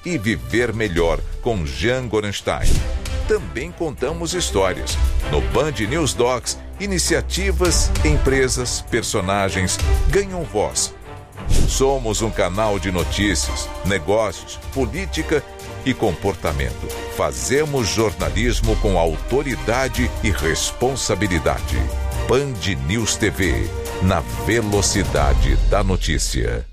e viver melhor com Jean Gorenstein. Também contamos histórias. No Band News Docs, iniciativas, empresas, personagens ganham voz. Somos um canal de notícias, negócios, política e comportamento. Fazemos jornalismo com autoridade e responsabilidade. Band News TV, na velocidade da notícia.